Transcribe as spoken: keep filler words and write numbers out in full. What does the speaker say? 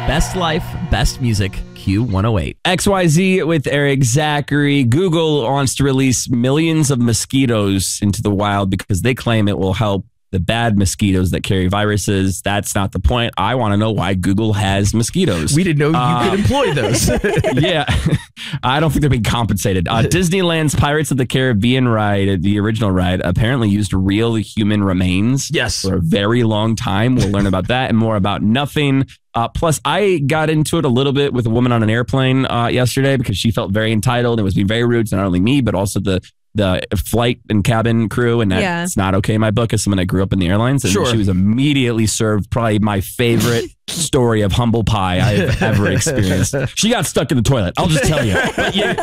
Best life, best music, Q one oh eight. X Y Z with Eric Zachary. Google wants to release millions of mosquitoes into the wild because they claim it will help the bad mosquitoes that carry viruses. That's not the point. I want to know why Google has mosquitoes. We didn't know you Uh, could employ those. Yeah, I don't think they're being compensated. Uh, Disneyland's Pirates of the Caribbean ride, the original ride, apparently used real human remains. Yes. For a very long time. We'll learn about that and more about nothing. Uh, plus, I got into it a little bit with a woman on an airplane uh, yesterday because she felt very entitled and was being very rude to not only me, but also the the flight and cabin crew. And that's Yeah. not okay in my book as someone that grew up in the airlines. And Sure. she was immediately served probably my favorite story of humble pie I've ever experienced. She got stuck in the toilet. I'll just tell you. But you